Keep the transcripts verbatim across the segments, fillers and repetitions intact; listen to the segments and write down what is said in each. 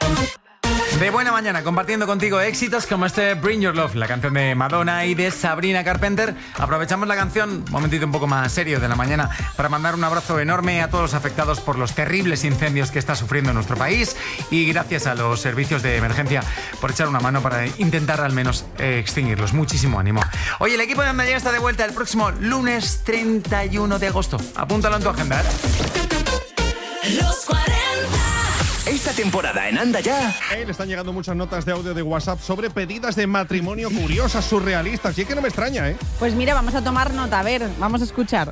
De buena mañana, compartiendo contigo éxitos como este Bring Your Love, la canción de Madonna y de Sabrina Carpenter. Aprovechamos la canción, un momentito un poco más serio de la mañana, para mandar un abrazo enorme a todos los afectados por los terribles incendios que está sufriendo nuestro país, y gracias a los servicios de emergencia por echar una mano para intentar al menos eh, extinguirlos. Muchísimo ánimo. Oye, el equipo de Anda Ya está de vuelta el próximo lunes treinta y uno de agosto. Apúntalo en tu agenda, ¿eh? Los cuarenta. Esta temporada en Anda Ya. Eh, le están llegando muchas notas de audio de WhatsApp sobre pedidas de matrimonio curiosas, surrealistas. Y es que no me extraña, ¿eh? Pues mira, vamos a tomar nota. A ver, vamos a escuchar.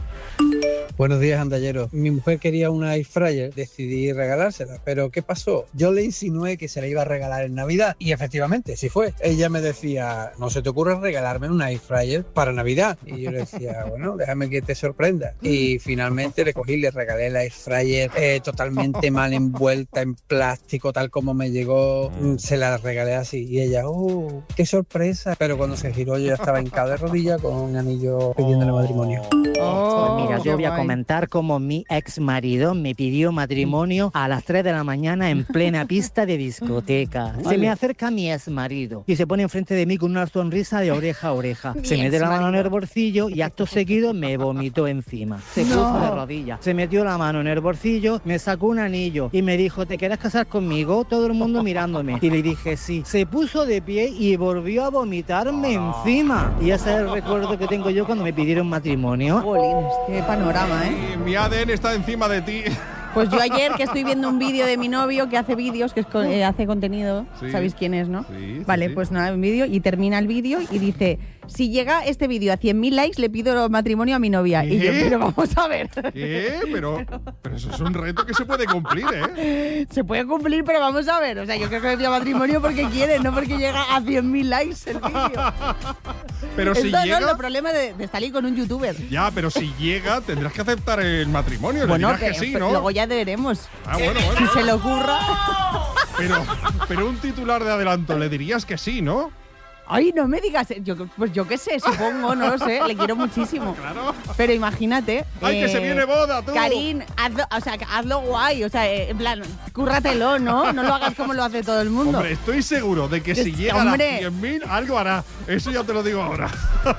Buenos días, andalleros. Mi mujer quería una air fryer, decidí regalársela. ¿Pero qué pasó? Yo le insinué que se la iba a regalar en Navidad y efectivamente, sí fue. Ella me decía, no se te ocurre regalarme una air fryer para Navidad. Y yo le decía, bueno, déjame que te sorprenda. Y finalmente le cogí y le regalé la air fryer eh, totalmente mal envuelta en plástico, tal como me llegó. Se la regalé así y ella, oh, qué sorpresa. Pero cuando se giró yo ya estaba hincado de rodillas con un anillo pidiéndole matrimonio. Oh, Pues mira, yo voy a guay. comentar cómo mi ex marido me pidió matrimonio a las tres de la mañana en plena pista de discoteca. Se me acerca mi ex marido y se pone enfrente de mí con una sonrisa de oreja a oreja. Mi Se mete la mano en el exmarido. bolsillo y acto seguido me vomitó encima. Se No. puso de rodillas, se metió la mano en el bolsillo, me sacó un anillo y me dijo, ¿te quieres casar conmigo? Todo el mundo mirándome. Y le dije sí. Se puso de pie y volvió a vomitarme encima. Y ese es el recuerdo que tengo yo cuando me pidieron matrimonio. Jolines, qué panorama, ¿eh? Y mi A D N está encima de ti. Pues yo ayer que estoy viendo un vídeo de mi novio que hace vídeos, que es co- eh, hace contenido, Sí. ¿sabéis quién es, no? Sí, sí, Vale, sí. pues nada, un vídeo y termina el vídeo y dice, si llega este vídeo a cien mil likes le pido matrimonio a mi novia. Y yo, ¿Qué? pero vamos a ver. ¿Qué? Pero, pero eso es un reto que se puede cumplir, ¿eh? Se puede cumplir, pero vamos a ver. O sea, yo creo que le pido matrimonio porque quiere, no porque llega a cien mil likes el vídeo. Pero si Esto no llega... es el problema de, de salir con un youtuber. Ya, pero si llega, tendrás que aceptar el matrimonio. Le Bueno, dirás que, que- sí, pero ¿no? luego ya veremos. Ah, bueno, bueno. Si se le ocurra. Pero, pero un titular de adelanto, le dirías que sí, ¿no? Ay, no me digas. Yo, pues yo qué sé, supongo, no lo sé. Le quiero muchísimo. Claro. Pero imagínate. ¡Ay, que se viene boda, tú! Karin, hazlo, o sea, hazlo guay. O sea, eh, en plan, cúrratelo, ¿no? No lo hagas como lo hace todo el mundo. Hombre, estoy seguro de que Que si sí, llega hombre. a las cien mil, algo hará. Eso ya te lo digo ahora.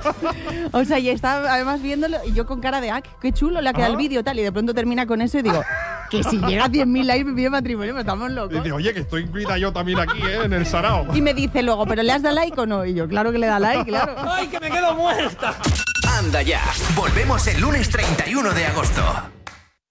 O sea, y estaba además viéndolo y yo con cara de, ah, qué chulo le ha quedado Ah. el vídeo tal. Y de pronto termina con eso y digo, que si llega a cien mil likes me pide matrimonio, pues estamos locos. Dice, oye, que estoy incluida yo también aquí, ¿eh? En el sarao. Y me dice luego, ¿pero le has dado like o no? Y yo, claro que le da like, claro. Anda Ya. Volvemos el lunes treinta y uno de agosto.